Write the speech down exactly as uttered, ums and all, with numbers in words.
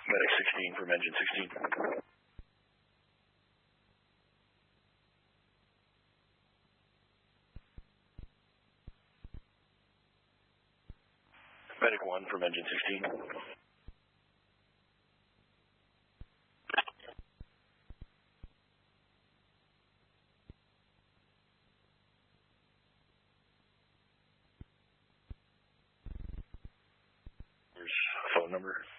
Medic sixteen from engine sixteen. Medic one from engine sixteen. Here's a phone number.